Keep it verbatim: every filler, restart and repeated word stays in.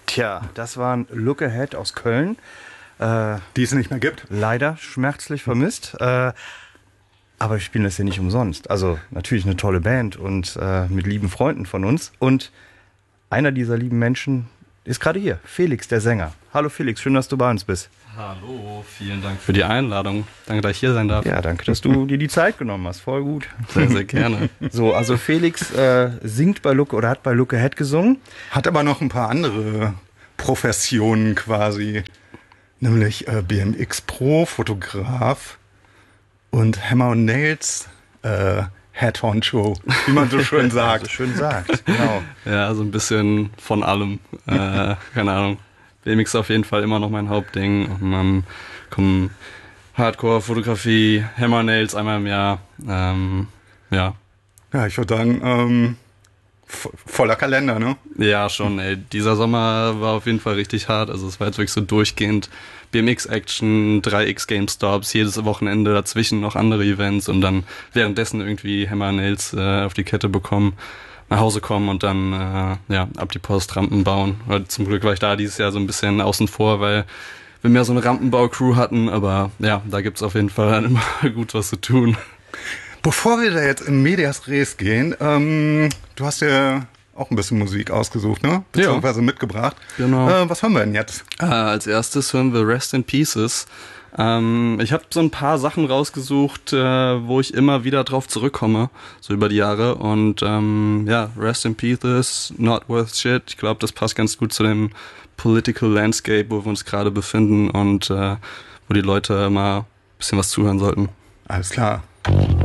Tja, das waren Look Ahead aus Köln. Äh, die es nicht mehr gibt. Leider schmerzlich vermisst. Äh, aber wir spielen das hier nicht umsonst. Also natürlich eine tolle Band und äh, mit lieben Freunden von uns. Und einer dieser lieben Menschen ist gerade hier, Felix, der Sänger. Hallo Felix, schön, dass du bei uns bist. Hallo, vielen Dank für die Einladung. Danke, dass ich hier sein darf. Ja, danke, dass du dir die Zeit genommen hast. Voll gut. Sehr, sehr gerne. So, also Felix äh, singt bei Look oder hat bei Look Ahead gesungen. Hat aber noch ein paar andere Professionen quasi. Nämlich äh, B M X Pro, Fotograf und Hammer und Nails äh, Head Honcho, wie man so schön sagt. So schön sagt, genau. Ja, so ein bisschen von allem. Äh, keine Ahnung. B M X ist auf jeden Fall immer noch mein Hauptding. Und dann kommen Hardcore-Fotografie, Hammer Nails einmal im Jahr. Ähm, ja. Ja, ich würde sagen, ähm, vo- voller Kalender, ne? Ja, schon, ey. Dieser Sommer war auf jeden Fall richtig hart. Also es war jetzt wirklich so durchgehend B M X-Action, drei X GameStops, jedes Wochenende dazwischen noch andere Events und dann währenddessen irgendwie Hammer Nails äh, auf die Kette bekommen, nach Hause kommen und dann äh, ja ab die Post Rampen bauen. Weil zum Glück war ich da dieses Jahr so ein bisschen außen vor, weil wir mehr so eine Rampenbau-Crew hatten, aber ja, da gibt's auf jeden Fall dann immer gut was zu tun. Bevor wir da jetzt in Medias Res gehen, ähm, du hast ja auch ein bisschen Musik ausgesucht, ne? Beziehungsweise ja. mitgebracht. Genau. Äh, was hören wir denn jetzt? Äh, als erstes hören wir Rest in Pieces. Ähm, ich habe so ein paar Sachen rausgesucht, äh, wo ich immer wieder drauf zurückkomme, so über die Jahre. Und ähm, ja, Rest in Pieces, Not Worth Shit. Ich glaube, das passt ganz gut zu dem Political Landscape, wo wir uns gerade befinden und äh, wo die Leute mal ein bisschen was zuhören sollten. Alles klar.